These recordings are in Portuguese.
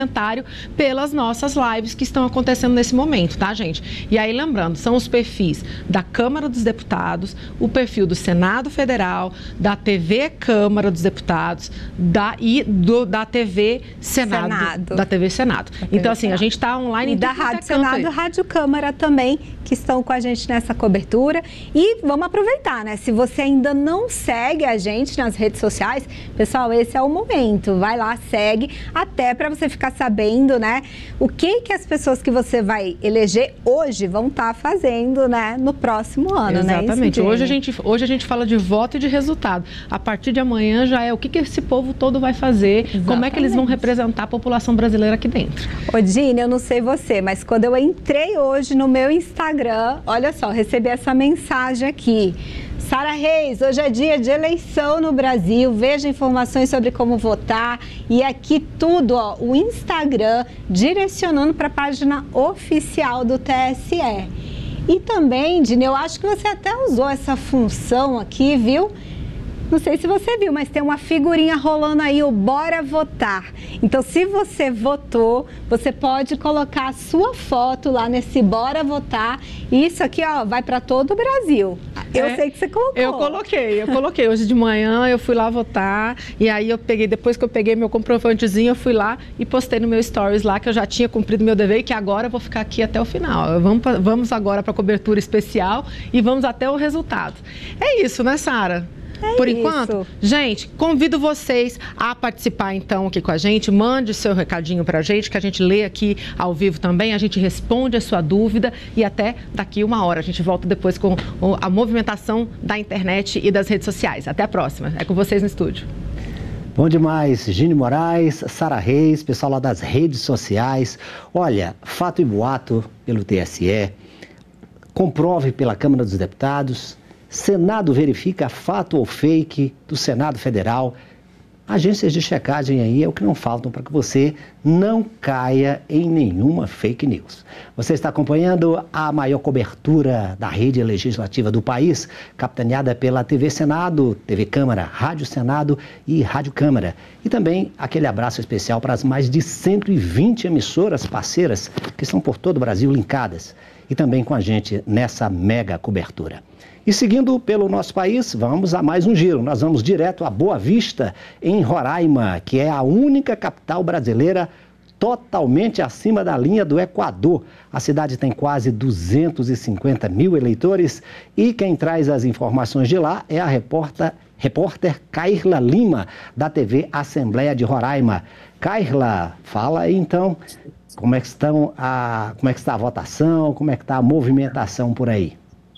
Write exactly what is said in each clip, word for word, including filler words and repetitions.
pelas nossas lives que estão acontecendo nesse momento, tá, gente? E aí, lembrando, são os perfis da Câmara dos Deputados, o perfil do Senado Federal, da T V Câmara dos Deputados da, e do, da T V Senado, Senado. Da T V Senado. Da então, assim, Senado. A gente está online... E da Rádio Senado e Rádio Câmara também, que estão com a gente nessa cobertura. E vamos aproveitar, né? Se você ainda não segue a gente nas redes sociais, pessoal, esse é o momento. Vai lá, segue, até para você ficar sabendo, né, o que que as pessoas que você vai eleger hoje vão estar fazendo, né, no próximo ano, Exatamente. né? Hoje a gente, hoje a gente fala de voto e de resultado. A partir de amanhã já é o que que esse povo todo vai fazer, Exatamente. Como é que eles vão representar a população brasileira aqui dentro. Ô, Dini, eu não sei você, mas quando eu entrei hoje no meu Instagram, olha só, recebi essa mensagem aqui. Sara Reis, hoje é dia de eleição no Brasil, veja informações sobre como votar e aqui tudo, ó, o Instagram direcionando para a página oficial do T S E. E também, Dini, eu acho que você até usou essa função aqui, viu? Não sei se você viu, mas tem uma figurinha rolando aí, o Bora Votar. Então, se você votou, você pode colocar a sua foto lá nesse Bora Votar. E isso aqui, ó, vai para todo o Brasil. Eu é, sei que você colocou. Eu coloquei, eu coloquei. Hoje de manhã eu fui lá votar e aí eu peguei, depois que eu peguei meu comprovantezinho, eu fui lá e postei no meu stories lá que eu já tinha cumprido meu dever e que agora eu vou ficar aqui até o final. Vamos, vamos agora para a cobertura especial e vamos até o resultado. É isso, né, Sara? É Por isso. enquanto, gente, convido vocês a participar então aqui com a gente, mande seu recadinho pra gente, que a gente lê aqui ao vivo também, a gente responde a sua dúvida e até daqui uma hora a gente volta depois com a movimentação da internet e das redes sociais. Até a próxima, é com vocês no estúdio. Bom demais, Gine Moraes, Sara Reis, pessoal lá das redes sociais. Olha, fato e boato pelo T S E, comprove pela Câmara dos Deputados, Senado verifica fato ou fake do Senado Federal. Agências de checagem aí é o que não faltam para que você não caia em nenhuma fake news. Você está acompanhando a maior cobertura da rede legislativa do país, capitaneada pela T V Senado, T V Câmara, Rádio Senado e Rádio Câmara. E também aquele abraço especial para as mais de cento e vinte emissoras parceiras que estão por todo o Brasil linkadas. E também com a gente nessa mega cobertura. E seguindo pelo nosso país, vamos a mais um giro. Nós vamos direto a Boa Vista, em Roraima, que é a única capital brasileira totalmente acima da linha do Equador. A cidade tem quase duzentos e cinquenta mil eleitores e quem traz as informações de lá é a repórter, repórter Kairla Lima, da T V Assembleia de Roraima. Kairla, fala aí então como é que estão a, como é que está a votação, como é que está a movimentação por aí.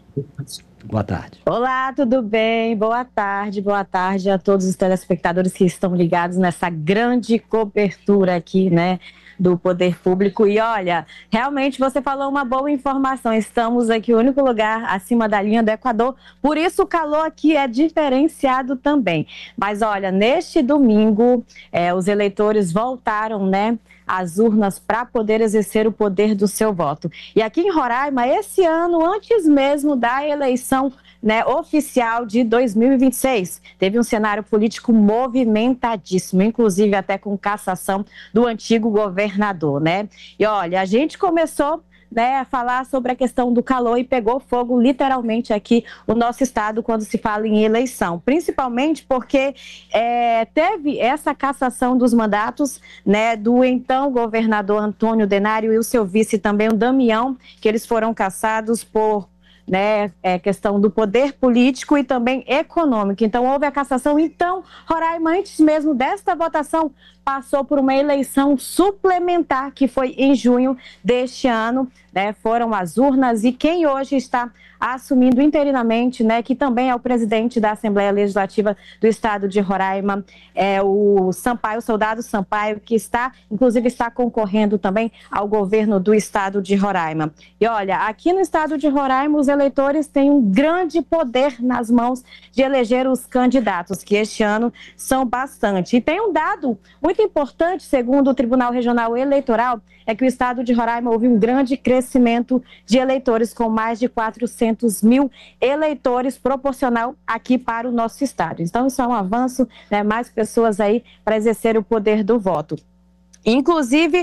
Boa tarde. Olá, tudo bem? Boa tarde, boa tarde a todos os telespectadores que estão ligados nessa grande cobertura aqui, né, do Poder Público. E olha, realmente você falou uma boa informação, estamos aqui, o único lugar acima da linha do Equador, por isso o calor aqui é diferenciado também. Mas olha, neste domingo, é, os eleitores voltaram, né, às urnas para poder exercer o poder do seu voto. E aqui em Roraima, esse ano, antes mesmo da eleição, né, oficial de dois mil e vinte e seis, teve um cenário político movimentadíssimo, inclusive até com cassação do antigo governador, né? E olha, a gente começou, né, a falar sobre a questão do calor e pegou fogo literalmente aqui o nosso estado quando se fala em eleição, principalmente porque é, teve essa cassação dos mandatos, né, do então governador Antônio Denário e o seu vice também, o Damião, que eles foram cassados por, né, é, questão do poder político e também econômico. Então houve a cassação. Então Roraima, antes mesmo desta votação, passou por uma eleição suplementar que foi em junho deste ano, né? Foram as urnas e quem hoje está assumindo interinamente, né, que também é o presidente da Assembleia Legislativa do Estado de Roraima, é o Sampaio, o soldado Sampaio, que está, inclusive, está concorrendo também ao governo do Estado de Roraima. E olha, aqui no Estado de Roraima, os eleitores têm um grande poder nas mãos de eleger os candidatos, que este ano são bastante. E tem um dado muito importante, segundo o Tribunal Regional Eleitoral, é que o Estado de Roraima houve um grande crescimento de eleitores, com mais de quatrocentos mil eleitores proporcional aqui para o nosso estado. Então, isso é um avanço, né, mais pessoas aí para exercer o poder do voto. Inclusive,